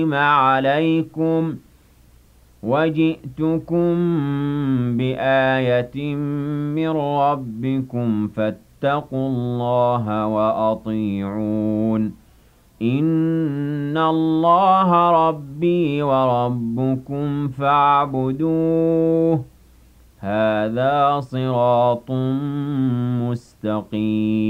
عليكم وجئتكم بآية من ربكم فاتقوا الله وأطيعون إن الله ربي وربكم فاعبدوه هذا صراط مستقيم